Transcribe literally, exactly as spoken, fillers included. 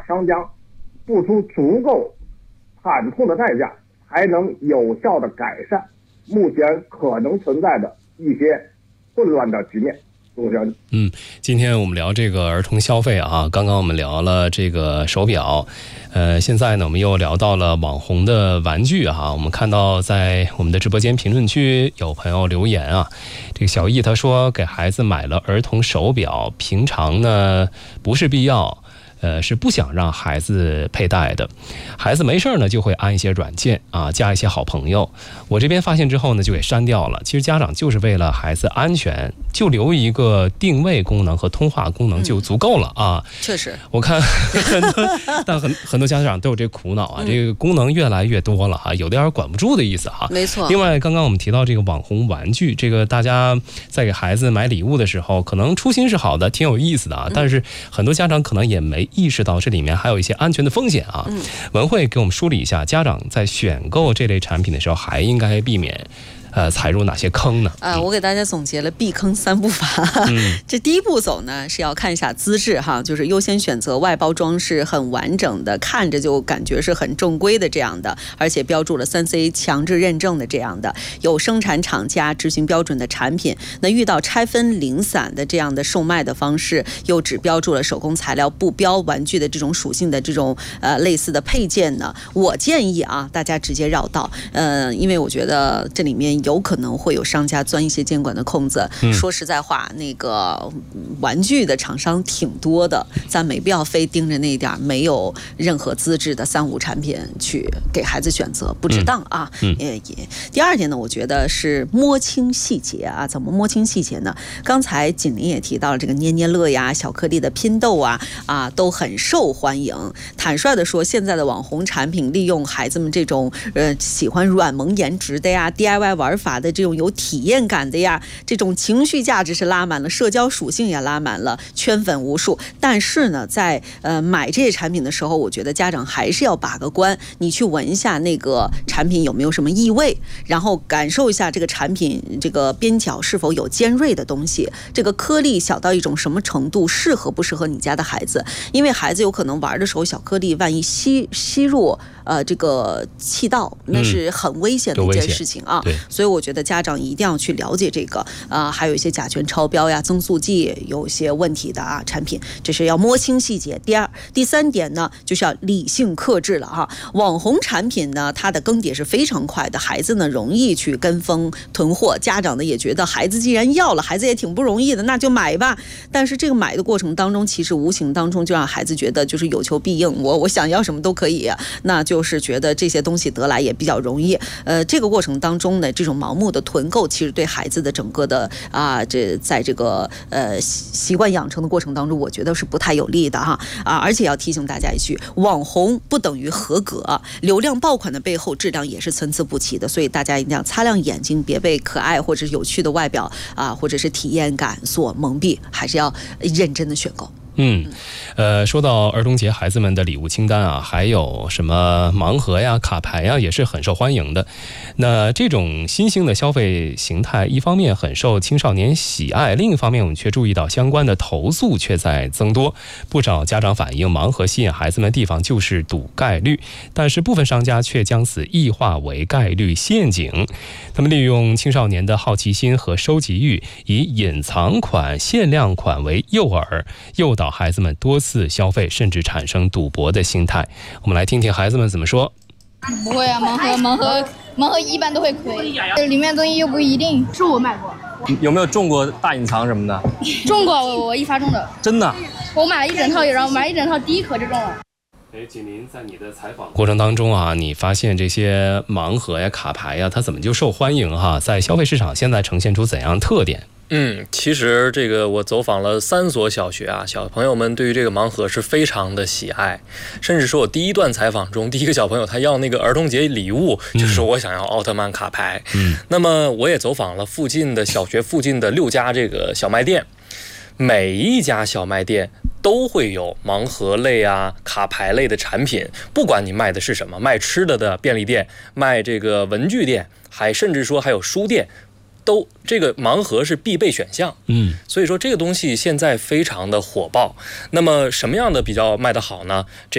商家付出足够惨痛的代价，才能有效的改善目前可能存在的一些混乱的局面。 嗯，今天我们聊这个儿童消费啊，刚刚我们聊了这个手表，呃，现在呢我们又聊到了网红的玩具哈。我们看到在我们的直播间评论区有朋友留言啊，这个小易他说给孩子买了儿童手表，平常呢不是必要。呃，是不想让孩子佩戴的，孩子没事呢就会安一些软件啊，加一些好朋友。我这边发现之后呢，就给删掉了。其实家长就是为了孩子安全，就留一个定位功能和通话功能就足够了啊。 确实， 我看很多，但很很多家长都有这苦恼啊，这个功能越来越多了哈，有点管不住的意思哈。 没错。 另外，刚刚我们提到这个网红玩具，这个大家在给孩子买礼物的时候，可能初心是好的，挺有意思的啊，但是很多家长可能也没意识到这里面还有一些安全的风险啊。嗯、文慧给我们梳理一下，家长在选购这类产品的时候，还应该避免呃，踩入哪些坑呢？ 呃，我给大家总结了避坑三步法。嗯、这第一步走呢是要看一下资质哈，就是优先选择外包装是很完整的，看着就感觉是很正规的这样的，而且标注了 三 C 强制认证的这样的，有生产厂家执行标准的产品。那遇到拆分零散的这样的售卖的方式，又只标注了手工材料不标玩具的这种属性的这种呃类似的配件呢，我建议啊大家直接绕道，呃，因为我觉得这里面有可能会有商家钻一些监管的空子。嗯、说实在话，那个玩具的厂商挺多的，咱没必要非盯着那一点没有任何资质的三无产品去给孩子选择，不值当啊。嗯嗯、也第二点呢，我觉得是摸清细节啊。怎么摸清细节呢？刚才锦麟也提到了这个捏捏乐呀、小颗粒的拼豆啊啊都很受欢迎。坦率的说，现在的网红产品利用孩子们这种呃喜欢软萌颜值的呀、D I Y 玩法的这种有体验感的呀，这种情绪价值是拉满了，社交属性也拉满了，圈粉无数。但是呢，在呃买这些产品的时候，我觉得家长还是要把个关，你去闻一下那个产品有没有什么异味，然后感受一下这个产品这个边角是否有尖锐的东西，这个颗粒小到一种什么程度，适合不适合你家的孩子？因为孩子有可能玩的时候，小颗粒万一吸吸入呃这个气道，那是很危险的一件事情啊。嗯、所以我觉得家长一定要去了解这个啊、呃，还有一些甲醛超标呀、增速剂有些问题的啊产品，这是要摸清细节。第二、第三点呢，就是要理性克制了哈。网红产品呢，它的更迭是非常快的，孩子呢容易去跟风囤货，家长呢也觉得孩子既然要了，孩子也挺不容易的，那就买吧。但是这个买的过程当中，其实无形当中就让孩子觉得就是有求必应，我我想要什么都可以，那就是觉得这些东西得来也比较容易。呃，这个过程当中呢，这种盲目的囤购，其实对孩子的整个的啊，这在这个呃习惯养成的过程当中，我觉得是不太有利的哈啊！而且要提醒大家一句，网红不等于合格，流量爆款的背后质量也是参差不齐的，所以大家一定要擦亮眼睛，别被可爱或者是有趣的外表啊，或者是体验感所蒙蔽，还是要认真的选购。 嗯，呃，说到儿童节孩子们的礼物清单啊，还有什么盲盒呀、卡牌呀，也是很受欢迎的。那这种新兴的消费形态，一方面很受青少年喜爱，另一方面我们却注意到相关的投诉却在增多。不少家长反映，盲盒吸引孩子们的地方就是赌概率，但是部分商家却将此异化为概率陷阱。他们利用青少年的好奇心和收集欲，以隐藏款、限量款为诱饵，诱导孩子们多次消费，甚至产生赌博的心态。我们来听听孩子们怎么说。 不会啊，盲盒盲盒盲盒一般都会亏，里面东西又不一定。 是我买过。 有没有中过大隐藏什么的？ 中过，我我一发中的。 真的？ 我买了一整套，然后买了一整套，第一盒就中了。 哎，锦麟，在你的采访过程当中啊，你发现这些盲盒呀、卡牌呀，它怎么就受欢迎哈？在消费市场现在呈现出怎样特点？ 嗯，其实这个我走访了三所小学啊，小朋友们对于这个盲盒是非常的喜爱，甚至说我第一段采访中，第一个小朋友他要那个儿童节礼物，嗯、就是说我想要奥特曼卡牌。嗯，那么我也走访了附近的小学附近的六家这个小卖店，每一家小卖店都会有盲盒类啊、卡牌类的产品，不管你卖的是什么，卖吃的的便利店，卖这个文具店，还甚至说还有书店。都这个盲盒是必备选项，嗯，所以说这个东西现在非常的火爆。那么什么样的比较卖得好呢？这